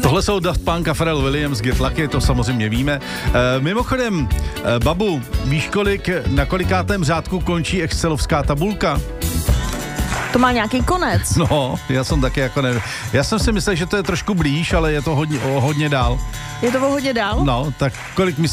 Tohle jsou Daft Punk a Pharrell Williams, Get Lucky, to samozřejmě víme. Mimochodem, babu, víš na kolikátém řádku končí excelovská tabulka? To má nějaký konec. No, já jsem taky jako nevím. Já jsem si myslel, že to je trošku blíž, ale je to hodně dál. Je to o hodně dál? No, tak kolik